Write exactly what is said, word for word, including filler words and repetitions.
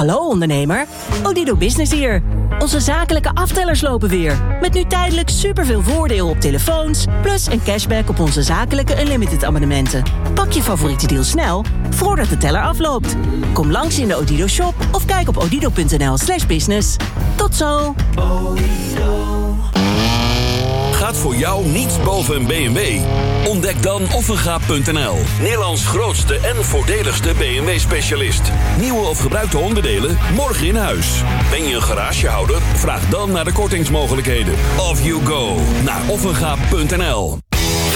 Hallo ondernemer, Odido Business hier. Onze zakelijke aftellers lopen weer. Met nu tijdelijk superveel voordeel op telefoons... plus een cashback op onze zakelijke unlimited abonnementen. Pak je favoriete deal snel, voordat de teller afloopt. Kom langs in de Odido shop of kijk op odido.nl slash business. Tot zo! Gaat voor jou niets boven een B M W? Ontdek dan offengaap punt n l. Nederlands grootste en voordeligste B M W-specialist. Nieuwe of gebruikte onderdelen, morgen in huis. Ben je een garagehouder? Vraag dan naar de kortingsmogelijkheden. Off you go naar offengaap punt n l.